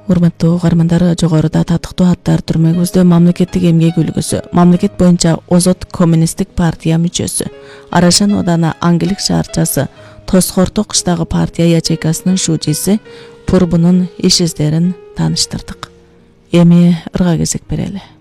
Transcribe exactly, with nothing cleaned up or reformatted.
Урматтуу угармандар, жогоруда татыктуу аттар түрмөгүбүздө мамлекеттик эмгек үлгүсү, мамлекет боюнча озот коммунисттик партия мүчөсү, Арашан ооданы Аңгилик шаарчасы, Тосхорто кыштагы партия ячейкасынын шуучиси Пурбунун иш издерин тааныштырдык. Эми ырга кезек берели.